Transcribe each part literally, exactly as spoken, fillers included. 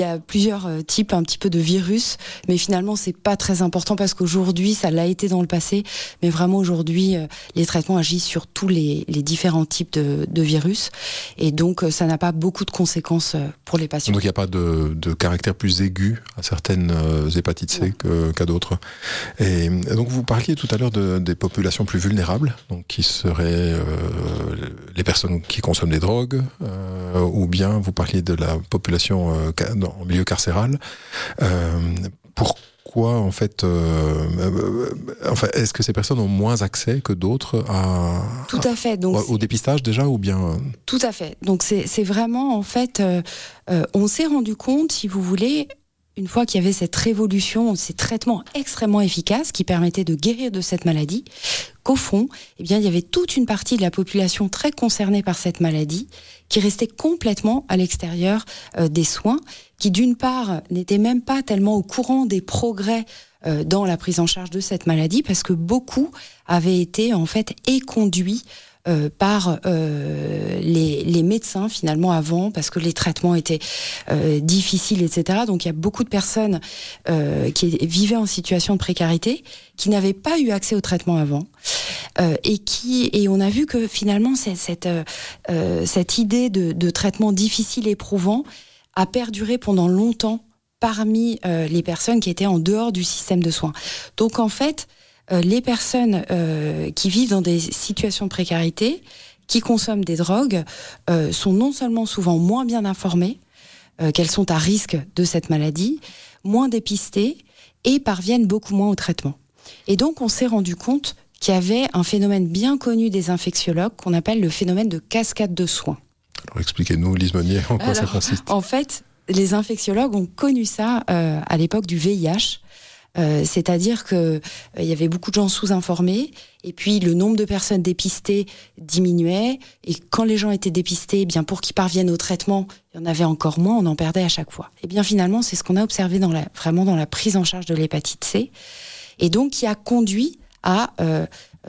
Il y a plusieurs types un petit peu de virus, mais finalement c'est pas très important parce qu'aujourd'hui ça l'a été dans le passé, mais vraiment aujourd'hui les traitements agissent sur tous les, les différents types de, de virus, et donc ça n'a pas beaucoup de conséquences pour les patients. Donc il n'y a pas de, de caractère plus aigu à certaines hépatites C que, qu'à d'autres. Et donc vous parliez tout à l'heure de, des populations plus vulnérables, donc qui seraient euh, les personnes qui consomment des drogues, euh, ou bien vous parliez de la population euh, en milieu carcéral. Euh, pourquoi, en fait, euh, euh, enfin, est-ce que ces personnes ont moins accès que d'autres à, Tout à fait. Donc, au, au dépistage déjà, ou bien... Tout à fait. Donc c'est, c'est vraiment, en fait, euh, euh, on s'est rendu compte, si vous voulez, une fois qu'il y avait cette révolution, ces traitements extrêmement efficaces qui permettaient de guérir de cette maladie, qu'au fond, eh bien, il y avait toute une partie de la population très concernée par cette maladie qui restait complètement à l'extérieur euh, des soins, qui d'une part n'était même pas tellement au courant des progrès euh, dans la prise en charge de cette maladie, parce que beaucoup avaient été en fait éconduits Euh, par euh, les, les médecins finalement avant, parce que les traitements étaient euh, difficiles, et cetera. Donc il y a beaucoup de personnes euh, qui vivaient en situation de précarité, qui n'avaient pas eu accès au traitement avant, euh, et qui et on a vu que finalement cette cette, euh, cette idée de, de traitement difficile, éprouvant, a perduré pendant longtemps parmi euh, les personnes qui étaient en dehors du système de soins. Donc en fait, les personnes euh, qui vivent dans des situations de précarité, qui consomment des drogues, euh, sont non seulement souvent moins bien informées, euh, qu'elles sont à risque de cette maladie, moins dépistées, et parviennent beaucoup moins au traitement. Et donc on s'est rendu compte qu'il y avait un phénomène bien connu des infectiologues qu'on appelle le phénomène de cascade de soins. Alors expliquez-nous, Lise Meunier, en quoi Alors, ça consiste. En fait, les infectiologues ont connu ça euh, à l'époque du V I H. Euh, c'est-à-dire que euh, il y avait beaucoup de gens sous-informés, et puis le nombre de personnes dépistées diminuait, et quand les gens étaient dépistés, eh bien pour qu'ils parviennent au traitement, il y en avait encore moins, on en perdait à chaque fois. Et bien finalement, c'est ce qu'on a observé dans la, vraiment dans la prise en charge de l'hépatite C, et donc qui a conduit à euh,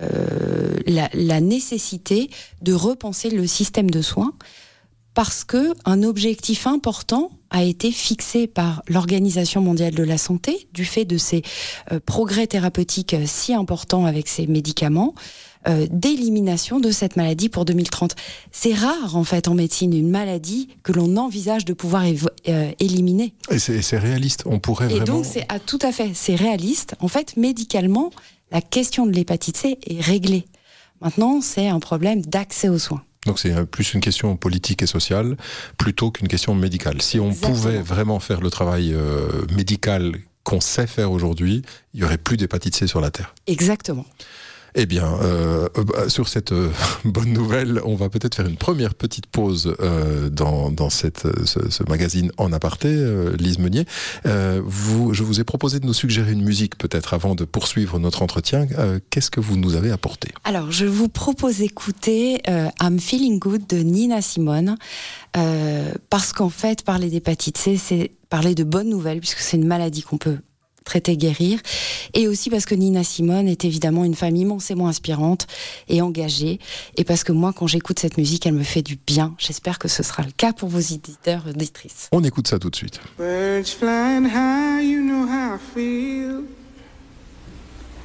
euh, la, la nécessité de repenser le système de soins, parce que un objectif important a été fixé par l'Organisation mondiale de la santé, du fait de ces euh, progrès thérapeutiques euh, si importants avec ces médicaments, euh, d'élimination de cette maladie pour deux mille trente. C'est rare, en fait, en médecine, une maladie que l'on envisage de pouvoir évo- euh, éliminer. Et c'est, c'est réaliste, on pourrait Et vraiment... donc, c'est ah, tout à fait, c'est réaliste. En fait, médicalement, la question de l'hépatite C est réglée. Maintenant, c'est un problème d'accès aux soins. Donc c'est plus une question politique et sociale plutôt qu'une question médicale. Si on Exactement. pouvait vraiment faire le travail euh, médical qu'on sait faire aujourd'hui, il n'y aurait plus d'hépatite C sur la Terre. Exactement. Eh bien, euh, euh, sur cette euh, bonne nouvelle, on va peut-être faire une première petite pause euh, dans, dans cette, ce, ce magazine en aparté, euh, Lise Meunier. Euh, vous, je vous ai proposé de nous suggérer une musique peut-être avant de poursuivre notre entretien. Euh, qu'est-ce que vous nous avez apporté ? Alors, je vous propose d'écouter euh, I'm Feeling Good de Nina Simone, euh, parce qu'en fait, parler d'hépatite C, c'est parler de bonnes nouvelles, puisque c'est une maladie qu'on peut traiter, guérir, et aussi parce que Nina Simone est évidemment une femme immensément inspirante et engagée, et parce que moi, quand j'écoute cette musique, elle me fait du bien. J'espère que ce sera le cas pour vos éditeurs et auditrices. On écoute ça tout de suite. Birds flying high, you know how I feel.